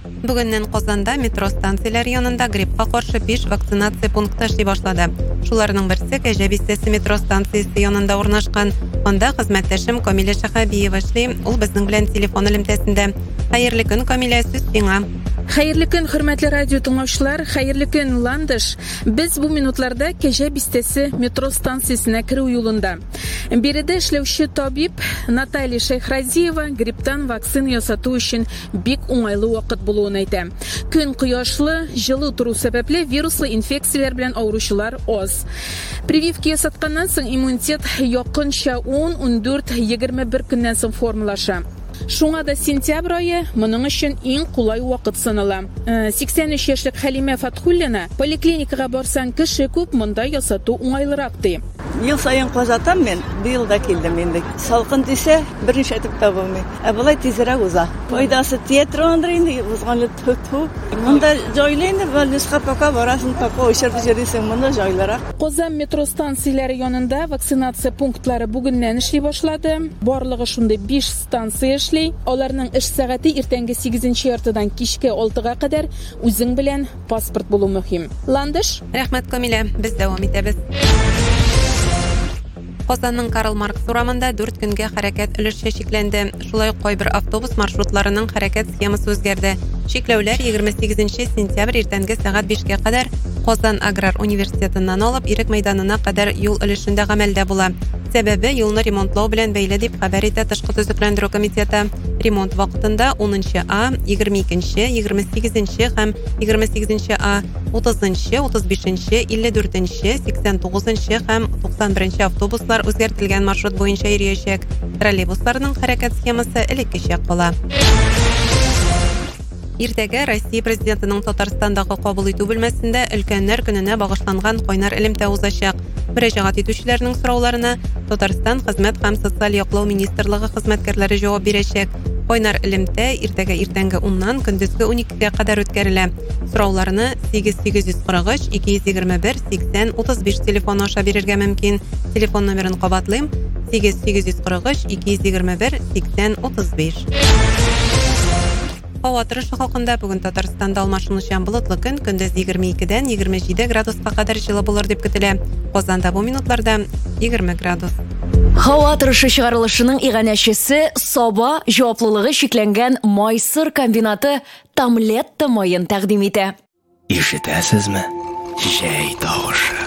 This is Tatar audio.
Бүгіннен Qozonda метро станциялары янында гриппка каршы 5 вакцинация пункты эшли башлады. Шуларның берсе Кәҗә бистәсе метро станциясе янында урнашкан. Анда хезмәттәшем Камилә Шәһәбиева эшли. Ул безнең белән телефон элемтәсендә. Хәерле көн, Камилә, сүз сиңа. Хәерле көн, хөрмәтле радио тыңлаучылар, хәерле көн, Ландыш. Без бу минутларда Кәҗә бистәсе метро станциясенә керү юлында. Биредә эшләүче табиб Наталья Шәйхразиева грипптан вакцина ясату өчен бик уңайлы вакыт булуын әйтә. Көн кояшлы, җылы тору сәбәпле вируслы инфекцияләр белән авыручылар аз. Прививка ясатканнан соң иммунитет якынча 10-14-21 көннән соң формалаша. Шуңа да сентябрь айы моның өчен иң кулай вакыт санала. 83 яшьлек Хәлимә Фатхуллина поликлиникага барсаң кеше күп, монда ясату уңайлырак ди. Ел сайын казатам мен, быел да килдем инде. Салкын дисә, берничә этеп табылмый. Булай тизрәк уза. Файдасы театрындыр инде, узганлык тоту. Монда җайлы инде, больницага пока барасың, пока очырып йөрисең, монда җайлырак. Qozon метро станцияләре янында вакцинация пунктлары бүгеннән эшли башлады. Барлыгы шундый 5 станция эшли. Аларның эш сәгате иртәнге 8 яртыдан кичке 6-га кадәр үзең белән паспорт булу мөһим. Ландыш, Рәхмәт, Камилә, без дәвам итәбез. Qozonның Карл Маркс урамында 4 көнгә хәрәкәт өлеше чикләнде. Шулай ук кайбер автобус маршрутларының хәрәкәт схемасы үзгәрде. Чикләүләр 28 сентябрь иртәнге сәгать 5-гә кадәр Qozon Аграр университетыннан алып Ирек мәйданына кадәр юл өлешендә гамәлдә була. Сәбәбе юлны ремонтлау белән бәйле дип хәбәр итә Тышкы төзекләндерү комитеты. Ремонт вакытында 10-А, 22-нче, 28-нче һәм 28-А, 30-нче, 35-нче, 54-нче, 89-нче һәм 91-нче автобуслар үзгәртелгән маршрут буенча йөриячәк. Троллейбусларның хәрәкәт схемасы элеккечә кала. Иртәгә Россия президентының Татарстандагы кабул итү бүлмәсендә өлкәннәр көненә багышланган кайнар элемтә узачак. Мөрәҗәгать итүчеләрнең сорауларына Татарстан Хезмәт һәм социаль яклау министрлыгы хезмәткәрләре җавап бирәчәк. Кайнар элемтә иртәгә 10-ннан көндезге 12-гә кадәр үткәрелә. Сорауларны 8843 221 80 35 телефоны аша бирергә мөмкин. Телефон номерын кабатлыйм: 8843 221 80 35. Һава торышы хакында бүген Татарстанда алмашынучан болытлы көн, көндез 22-дән 27 градуска кадәр җылы булыр дип көтелә. Qozonda бу минутларда 20 градус. Һава торышы чыгарылышының иганәчесе Саба җаваплылыгы шикләнгән Майсыр комбинаты Тамлетта майын тәкъдим итә. Ишетәсезме? Җәй тавышы.